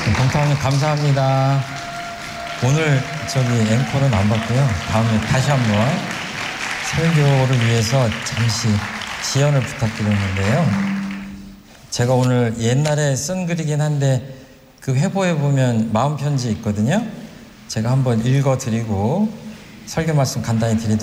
동타원님 감사합니다. 오늘 저기 앵콜은 안 받고요. 다음에 다시 한번 설교를 위해서 잠시 지연을 부탁드렸는데요. 제가 오늘 옛날에 쓴 글이긴 한데 그 회보에 보면 마음 편지 있거든요. 제가 한번 읽어드리고 설교 말씀 간단히 드리도록